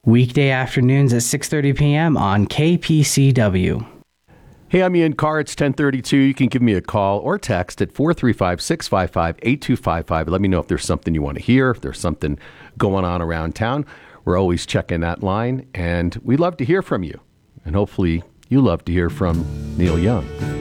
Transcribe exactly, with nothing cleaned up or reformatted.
Weekday afternoons at six thirty p.m. on K P C W. Hey, I'm Ian Carr. It's ten thirty-two. You can give me a call or text at four three five, six five five, eight two five five. Let me know if there's something you want to hear, if there's something going on around town. We're always checking that line, and we love to hear from you. And hopefully you love to hear from Neil Young.